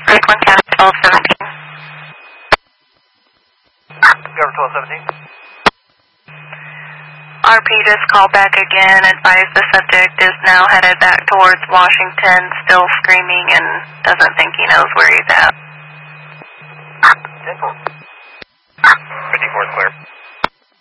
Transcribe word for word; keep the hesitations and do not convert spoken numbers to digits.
Frequent County twelve seventeen. Cover twelve seventeen. R P just called back again, advised the subject is now headed back towards Washington, still screaming and doesn't think he knows where he's at.